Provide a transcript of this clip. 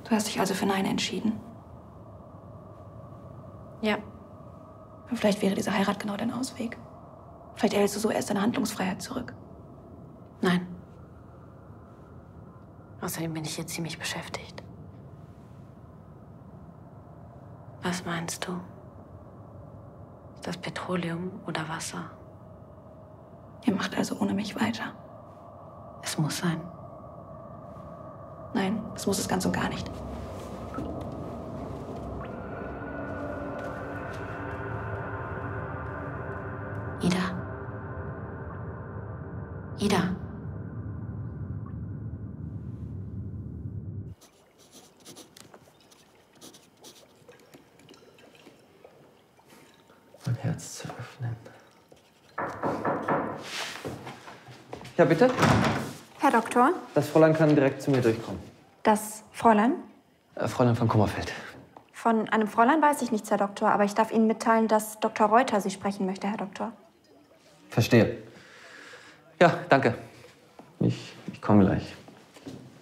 Du hast dich also für Nein entschieden. Ja. Und vielleicht wäre diese Heirat genau dein Ausweg. Vielleicht erhältst du so erst deine Handlungsfreiheit zurück. Nein. Außerdem bin ich hier ziemlich beschäftigt. Was meinst du? Ist das Petroleum oder Wasser? Ihr macht also ohne mich weiter. Es muss sein. Nein, das muss es ganz und gar nicht. Ida. Ida. Mein Herz zu öffnen. Ja, bitte? Herr Doktor, Das Fräulein kann direkt zu mir durchkommen. das Fräulein? Fräulein von Kummerfeld. Von einem Fräulein weiß ich nichts, Herr Doktor, aber ich darf Ihnen mitteilen, dass Dr. Reuter Sie sprechen möchte, Herr Doktor. Verstehe. Ja, danke. Ich komme gleich.